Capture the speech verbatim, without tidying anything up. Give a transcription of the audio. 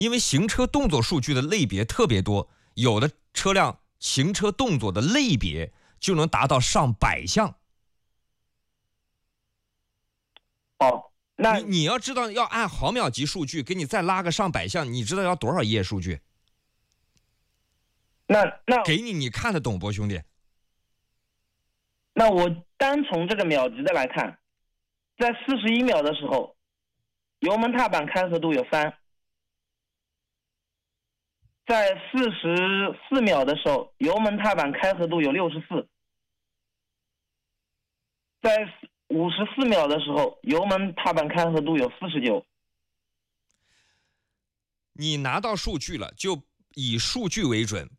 因为行车动作数据的类别特别多，有的车辆行车动作的类别就能达到上百项。 哦，那你你要知道，要按毫秒级数据给你再拉个上百项，你知道要多少页数据？ 那那给你，你看得懂不，兄弟？ 那我单从这个秒级的来看，在四十一秒的时候，油门踏板开合度有三；在四十四秒的时候，油门踏板开合度有六十四；在五十四秒的时候，油门踏板开合度有四十九。 你拿到数据了，就以数据为准，